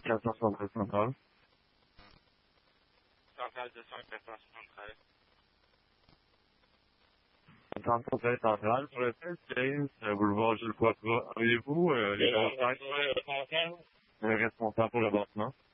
14 centrale centrale. Centrale 214 centrale. Centrale centrale, sur le 16-15, boulevard Jules Poitras. Auriez-vous les contacts? Le responsable pour le bâtiment.